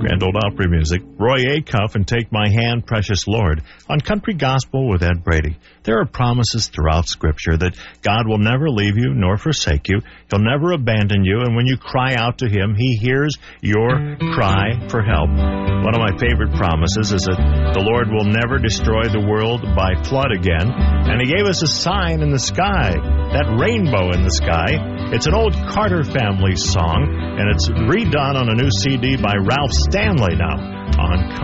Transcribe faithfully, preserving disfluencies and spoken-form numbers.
Grand Old Opry music, Roy Acuff and Take My Hand, Precious Lord, on Country Gospel with Ed Brady. There are promises throughout Scripture that God will never leave you nor forsake you. He'll never abandon you, and when you cry out to Him, He hears your cry for help. One of my favorite promises is that the Lord will never destroy the world by flood again, and He gave us a sign in the sky, that rainbow in the sky. It's an old Carter Family song, and it's redone on a new C D by Ralph Stanley now on